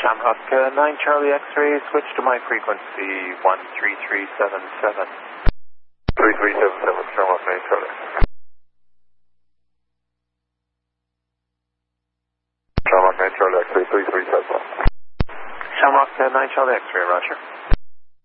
Shamrock 9 Charlie X-ray, switch to my frequency 13377. 3377, Shamrock 9 Charlie. Shamrock 9 Charlie X-ray 3377. Shamrock 9 Charlie X-ray, roger.